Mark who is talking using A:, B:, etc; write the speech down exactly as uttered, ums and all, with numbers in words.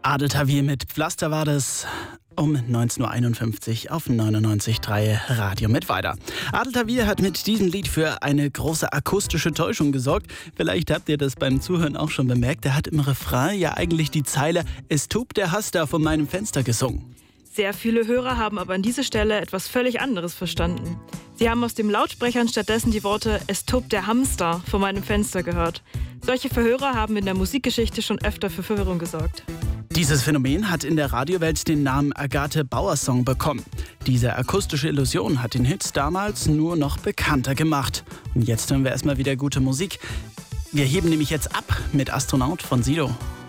A: Adel Tawil mit Pflaster war das um neunzehn Uhr einundfünfzig auf neunundneunzig Komma drei Radio mit weiter. Adel Tawil hat mit diesem Lied für eine große akustische Täuschung gesorgt. Vielleicht habt ihr das beim Zuhören auch schon bemerkt. Er hat im Refrain ja eigentlich die Zeile "Es tobt der Hass da" von meinem Fenster gesungen.
B: Sehr viele Hörer haben aber an dieser Stelle etwas völlig anderes verstanden. Sie haben aus den Lautsprechern stattdessen die Worte "Es tobt der Hamster" vor meinem Fenster gehört. Solche Verhörer haben in der Musikgeschichte schon öfter für Verwirrung gesorgt.
A: Dieses Phänomen hat in der Radiowelt den Namen Agathe-Bauer-Song bekommen. Diese akustische Illusion hat den Hit damals nur noch bekannter gemacht. Und jetzt hören wir erstmal wieder gute Musik. Wir heben nämlich jetzt ab mit Astronaut von Sido.